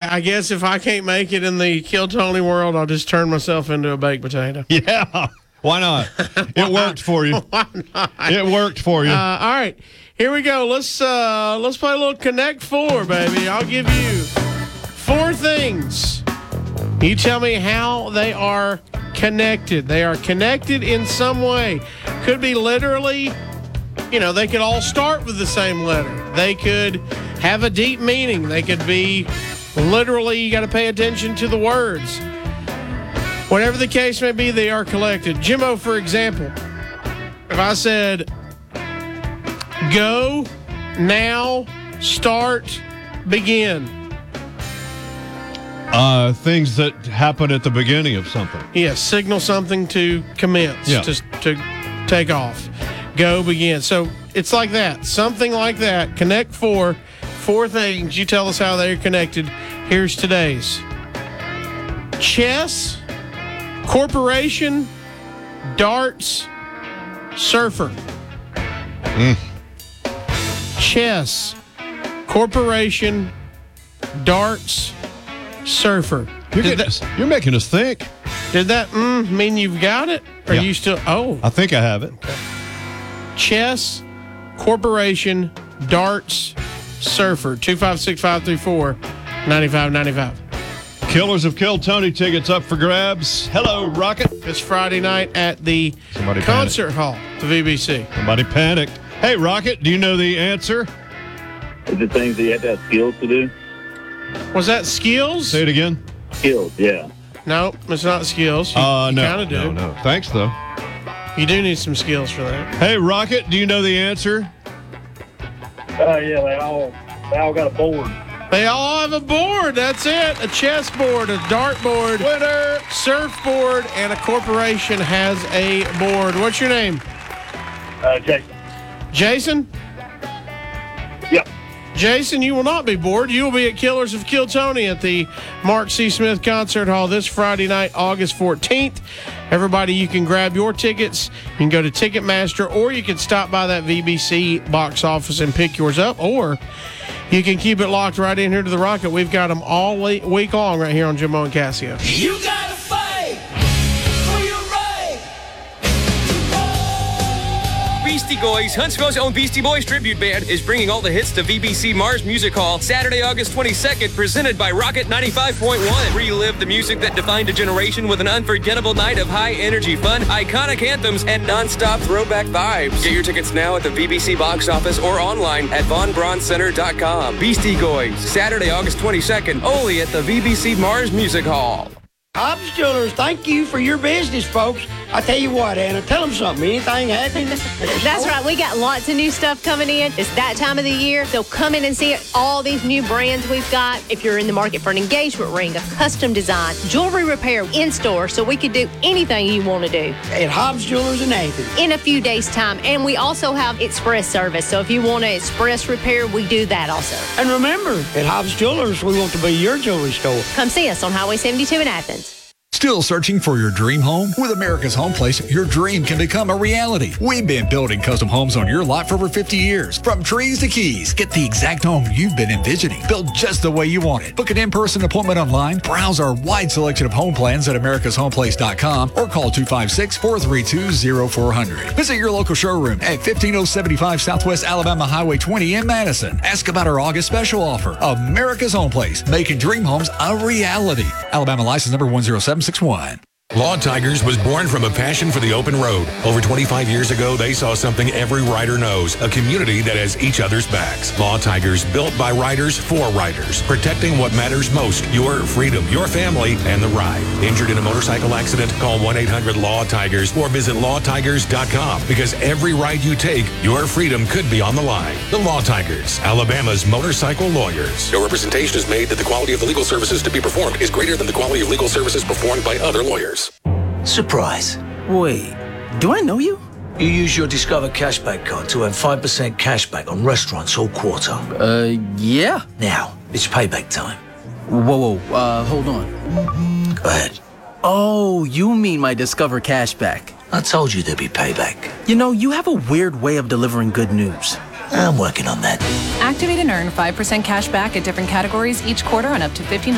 I guess if I can't make it in the Kill Tony world, I'll just turn myself into a baked potato. Yeah. Why not? It worked for you. Why not? It worked for you. All right. Here we go. Let's play a little Connect 4, baby. I'll give you 4 things. You tell me how they are connected. They are connected in some way. Could be literally, they could all start with the same letter. They could have a deep meaning. They could be literally, you got to pay attention to the words. Whatever the case may be, they are connected. Jimbo, for example, if I said, go, now, start, begin. Things that happen at the beginning of something. Yes, signal something to commence, just to take off. Go, begin. So it's like that, something like that. Connect 4 things. You tell us how they're connected. Here's today's. Chess, corporation, darts, surfer. Chess, corporation, darts, surfer. You're making us think. Did that mean you've got it? Or you still? Oh. I think I have it. Okay. Chess, corporation, darts, surfer. 256-534-9595. Killers of Kill Tony tickets up for grabs. Hello, Rocket. It's Friday night at the concert hall, the VBC. Somebody panicked. Hey, Rocket, do you know the answer? Is it things that you have to have skills to do? Was that skills? Say it again. Skills, yeah. No, it's not skills. You No. kind of do. No. Thanks, though. You do need some skills for that. Hey, Rocket, do you know the answer? Yeah, they all got a board. They all have a board. That's it. A chessboard, a dartboard, winner, surfboard, and a corporation has a board. What's your name? Jason. Jason? Yep. Jason, you will not be bored. You will be at Killers of Kill Tony at the Mark C. Smith Concert Hall this Friday night, August 14th. Everybody, you can grab your tickets. You can go to Ticketmaster, or you can stop by that VBC box office and pick yours up, or you can keep it locked right in here to the Rocket. We've got them all week long right here on Jimbo and Casio. You gotta fight for your right. Beastie Boys, Huntsville's own Beastie Boys tribute band, is bringing all the hits to VBC Mars Music Hall Saturday, August 22nd, presented by Rocket 95.1. Relive the music that defined a generation with an unforgettable night of high-energy fun, iconic anthems, and non-stop throwback vibes. Get your tickets now at the VBC box office or online at VonBraunCenter.com. Beastie Boys, Saturday, August 22nd, only at the VBC Mars Music Hall. Hobbs Jewelers, thank you for your business, folks. I tell you what, Anna, tell them something. Anything happening? That's right. We got lots of new stuff coming in. It's that time of the year. So come in and see all these new brands we've got. If you're in the market for an engagement ring, a custom design, jewelry repair in store, so we could do anything you want to do. At Hobbs Jewelers in Athens. In a few days' time. And we also have express service. So if you want an express repair, we do that also. And remember, at Hobbs Jewelers, we want to be your jewelry store. Come see us on Highway 72 in Athens. Still searching for your dream home? With America's Home Place, your dream can become a reality. We've been building custom homes on your lot for over 50 years. From trees to keys, get the exact home you've been envisioning. Built just the way you want it. Book an in-person appointment online. Browse our wide selection of home plans at americashomeplace.com or call 256-432-0400. Visit your local showroom at 15075 Southwest Alabama Highway 20 in Madison. Ask about our August special offer. America's Home Place, making dream homes a reality. Alabama license number 10761. Law Tigers was born from a passion for the open road. Over 25 years ago, they saw something every rider knows, a community that has each other's backs. Law Tigers, built by riders for riders, protecting what matters most, your freedom, your family, and the ride. Injured in a motorcycle accident? Call 1-800-LAW-TIGERS or visit lawtigers.com, because every ride you take, your freedom could be on the line. The Law Tigers, Alabama's motorcycle lawyers. No representation is made that the quality of the legal services to be performed is greater than the quality of legal services performed by other lawyers. Surprise. Wait, do I know you? You use your Discover Cashback card to earn 5% cashback on restaurants all quarter. Yeah. Now, it's payback time. Whoa, hold on. Go ahead. Oh, you mean my Discover Cashback. I told you there'd be payback. You know, you have a weird way of delivering good news. I'm working on that. Activate and earn 5% cash back at different categories each quarter on up to $1,500